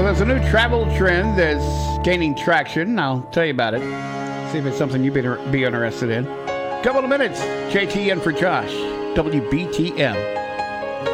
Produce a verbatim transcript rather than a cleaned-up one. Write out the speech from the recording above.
there's a new travel trend that's gaining traction. I'll tell you about it. See if it's something you'd be, be interested in. Couple of minutes. J T in for Josh. W B T M.